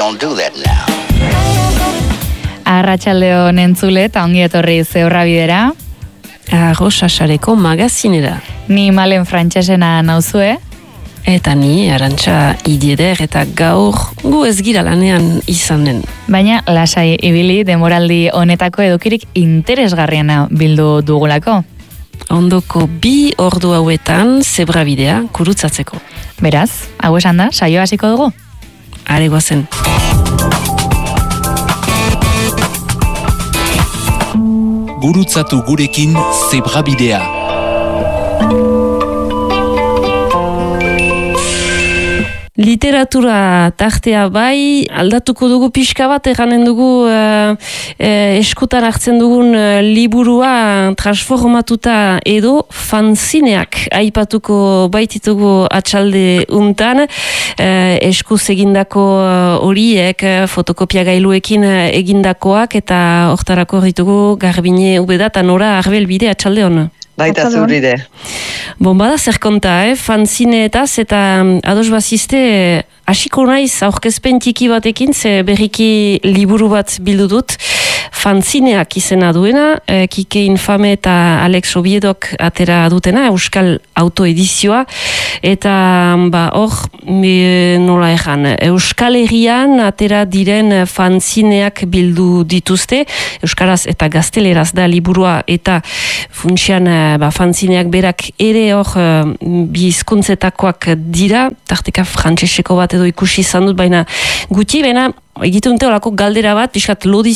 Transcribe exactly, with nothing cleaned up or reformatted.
don't do that now. Arratsaldeon entzule eta ongi etorri Zeurra bidera. Arrosasareko magazinera. Ni Malen Frantsesena nauzue. Eta ni Arantxa Idieder eta gaur gu ez gira lanean izanen. Baina lasai ibili demoraldi honetako edukirik interesgarriena bildu dugulako. Ondoko bi ordu hauetan zebra bidea kurutzatzeko. Beraz, hau esan da, saio hasiko dugu? Are goazen. Gurutzatu gurekin zebra bidea. Literatura tartea bai, aldatuko dugu pixka bat, eganen dugu uh, uh, eskutan hartzen dugun uh, liburua transformatuta edo fanzineak aipatuko baititugu atxalde untan, uh, eskuz egindako horiek uh, fotokopia gailuekin uh, egindakoak eta hortarako ditugu Garbine Ubeda eta Nora Arbel bide atxalde hona. Baita zuride. Bon, bada zer konta, eh? Fanzineetaz eta ados bazizte hasiko naiz aurkezpen txiki batekin, ze berriki liburu bat bildu dut, fanzineak izena duena, eh, Kike Infame eta Alex Obiedok atera dutena, Euskal Autoedizioa, eta ba, hor, e, nola egan, Euskal Herrian atera diren fanzineak bildu dituzte, Euskaraz eta Gazteleraz da liburua, eta funtsian ba, fanzineak berak ere hor bi hizkuntzetakoak dira, tarteka frantseseko bat edo ikusi izan dut, baina gutxi, baina egiten dute olako galdera bat, pixkat lodi